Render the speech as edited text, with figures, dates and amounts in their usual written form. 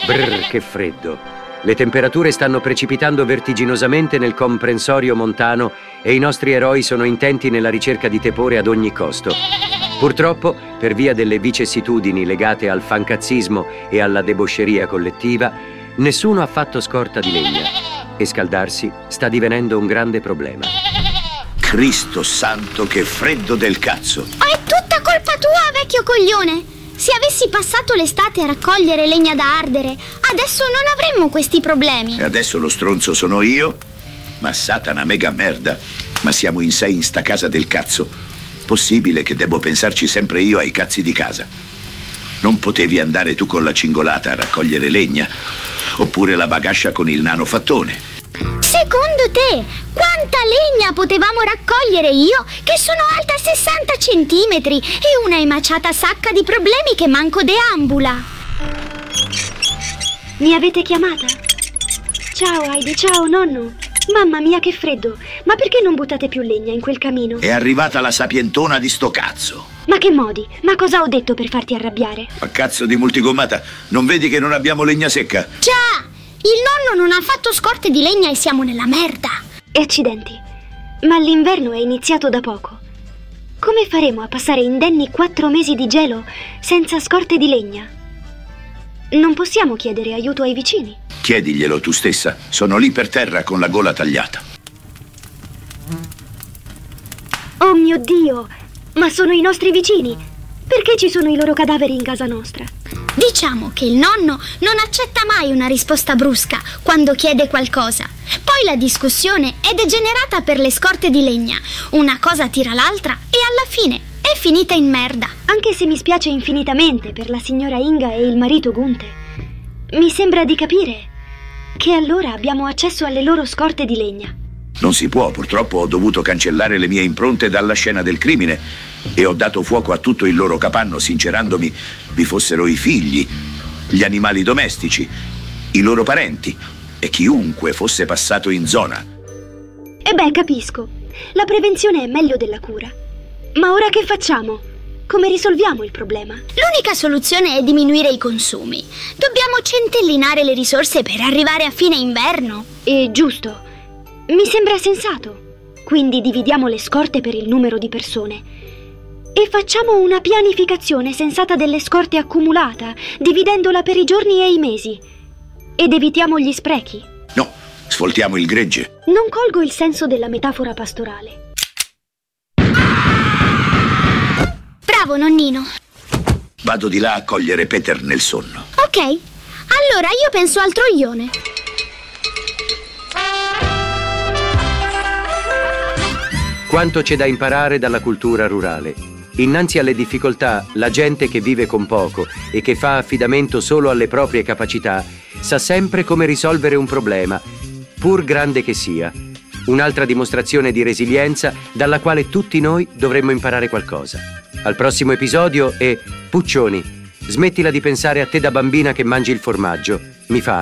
Brrr, che freddo. Le temperature stanno precipitando vertiginosamente nel comprensorio montano e i nostri eroi sono intenti nella ricerca di tepore ad ogni costo. Purtroppo, per via delle vicissitudini legate al fancazzismo e alla debosceria collettiva, nessuno ha fatto scorta di legna e scaldarsi sta divenendo un grande problema. Cristo santo, che freddo del cazzo! È tutta colpa tua, vecchio coglione! Se avessi passato l'estate a raccogliere legna da ardere, adesso non avremmo questi problemi. E adesso lo stronzo sono io? Ma satana mega merda! Ma siamo in 6 in sta casa del cazzo. Possibile che devo pensarci sempre io ai cazzi di casa? Non potevi andare tu con la cingolata a raccogliere legna? Oppure la bagascia con il nano fattone? Secondo te, quanta legna potevamo raccogliere io, che sono alta 60 centimetri e una emaciata sacca di problemi che manco deambula? Mi avete chiamata? Ciao Heidi, ciao nonno. Mamma mia, che freddo. Ma perché non buttate più legna in quel camino? È arrivata la sapientona di sto cazzo. Ma che modi? Ma cosa ho detto per farti arrabbiare? Ma cazzo di multigommata, non vedi che non abbiamo legna secca? Già! Il nonno non ha fatto scorte di legna e siamo nella merda. E accidenti. Ma l'inverno è iniziato da poco. Come faremo a passare indenni 4 mesi di gelo senza scorte di legna? Non possiamo chiedere aiuto ai vicini. Chiediglielo tu stessa. Sono lì per terra con la gola tagliata. Oh mio Dio! Ma sono i nostri vicini! Perché ci sono i loro cadaveri in casa nostra? Diciamo che il nonno non accetta mai una risposta brusca quando chiede qualcosa. Poi la discussione è degenerata per le scorte di legna. Una cosa tira l'altra e alla fine è finita in merda. Anche se mi spiace infinitamente per la signora Inga e il marito Gunther, mi sembra di capire che allora abbiamo accesso alle loro scorte di legna. Non si può, purtroppo ho dovuto cancellare le mie impronte dalla scena del crimine e ho dato fuoco a tutto il loro capanno, sincerandomi vi fossero i figli, gli animali domestici, i loro parenti e chiunque fosse passato in zona. E beh, capisco. La prevenzione è meglio della cura. Ma ora che facciamo? Come risolviamo il problema? L'unica soluzione è diminuire i consumi. Dobbiamo centellinare le risorse per arrivare a fine inverno. E giusto. Mi sembra sensato. Quindi dividiamo le scorte per il numero di persone e facciamo una pianificazione sensata delle scorte accumulata, dividendola per i giorni e i mesi. Ed evitiamo gli sprechi. No, sfoltiamo il gregge. Non colgo il senso della metafora pastorale. Bravo, nonnino. Vado di là a cogliere Peter nel sonno. Ok, allora io penso al troione. Quanto c'è da imparare dalla cultura rurale. Innanzi alle difficoltà, la gente che vive con poco e che fa affidamento solo alle proprie capacità sa sempre come risolvere un problema, pur grande che sia. Un'altra dimostrazione di resilienza dalla quale tutti noi dovremmo imparare qualcosa. Al prossimo episodio e Puccioni, smettila di pensare a te da bambina che mangi il formaggio. Mi fa